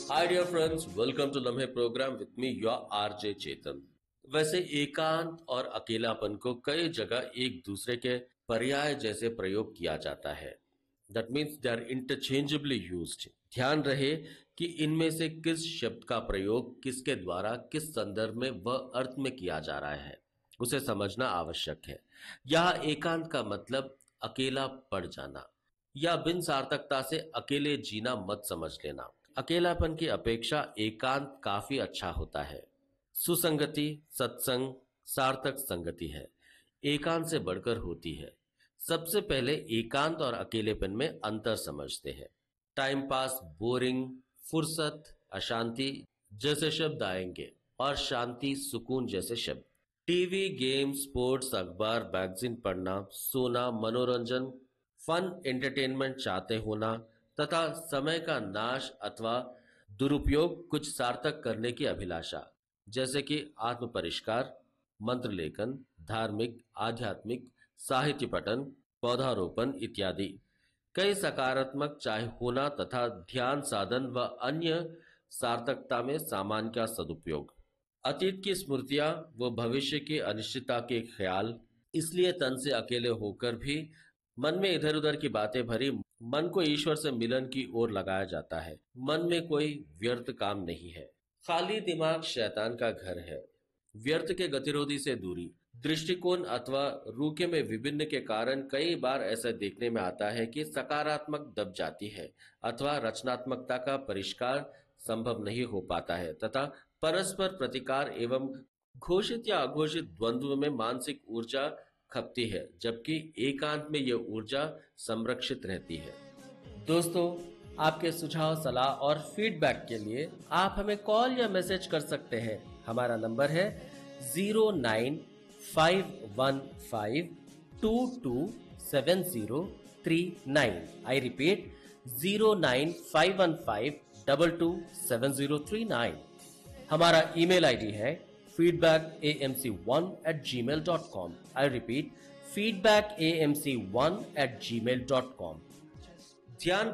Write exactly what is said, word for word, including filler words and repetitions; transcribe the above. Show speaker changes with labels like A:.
A: Hi dear friends, welcome to लम्हे programme with me your RJ चेतन। वैसे एकांत और अकेलापन को कई जगह एक दूसरे के पर्याय जैसे प्रयोग किया जाता है। That means they are interchangeably used. ध्यान रहे कि इनमें से किस शब्द का प्रयोग किसके द्वारा किस संदर्भ में व अर्थ में किया जा रहा है, उसे समझना आवश्यक है। यहाँ एकांत का मतलब अकेला पड़ जाना या बिन सार्थकता से अकेले जीना मत समझ लेना। अकेलापन की अपेक्षा एकांत काफी अच्छा होता है। सुसंगति, सत्संग, सार्थक संगति है, एकांत से बढ़कर होती है। सबसे पहले एकांत और अकेलेपन में अंतर समझते हैं। टाइम पास, बोरिंग, फुर्सत, अशांति जैसे शब्द आएंगे और शांति, सुकून जैसे शब्द। टीवी, गेम, स्पोर्ट्स, अखबार, मैगजीन पढ़ना, सोना, मनोरंजन, फन एंटरटेनमेंट चाहते होना तथा समय का नाश अथवा दुरुपयोग, कुछ सार्थक करने की अभिलाषा, जैसे कि आत्म परिष्कार, मंत्र लेखन, धार्मिक, आध्यात्मिक, साहित्य पठन, पौधारोपण इत्यादि। कई सकारात्मक चाहे होना तथा ध्यान साधन व अन्य सार्थकता में सामान्य का सदुपयोग। अतीत की स्मृतियां व भविष्य की अनिश्चितता के ख्याल, इसलिए तन से अकेले होकर भी मन में इधर उधर की बातें भरी मन को ईश्वर से मिलन की ओर लगाया जाता है। मन में कोई व्यर्थ काम नहीं है। खाली दिमाग शैतान का घर है। व्यर्थ के गतिरोधी से दूरी, दृष्टिकोण अथवा रूखे में विभिन्न के कारण कई बार ऐसा देखने में आता है कि सकारात्मक दब जाती है अथवा रचनात्मकता का परिष्कार संभव नहीं हो पाता है तथा परस्पर प्रतिकार एवं घोषित या अघोषित द्वंद्व में मानसिक ऊर्जा खपती है, जबकि एकांत में यह ऊर्जा संरक्षित रहती है। दोस्तों, आपके सुझाव, सलाह और फीडबैक के लिए आप हमें कॉल या मैसेज कर सकते हैं। हमारा नंबर है zero nine five one five to to seven zero three nine. I repeat, zero nine five one five double two seven zero three nine. हमारा ईमेल आईडी है feedback a m c one at gmail dot com. I repeat, feedback a m c one at gmail dot com. ध्यान